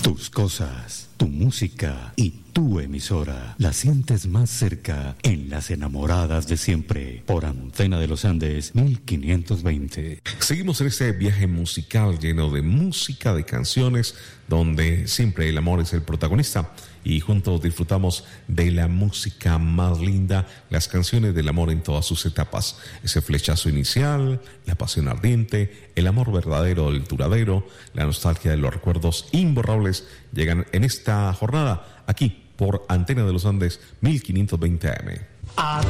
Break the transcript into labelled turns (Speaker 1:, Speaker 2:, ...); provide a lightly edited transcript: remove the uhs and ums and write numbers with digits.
Speaker 1: Tus cosas, tu música y tu emisora la sientes más cerca en Las Enamoradas de Siempre por Antena de los Andes 1520.
Speaker 2: Seguimos en este viaje musical lleno de música, de canciones, donde siempre el amor es el protagonista y juntos disfrutamos de la música más linda, las canciones del amor en todas sus etapas. Ese flechazo inicial, la pasión ardiente, el amor verdadero, el duradero, la nostalgia de los recuerdos imborrables llegan en esta jornada aquí por Antena de los Andes 1520 AM.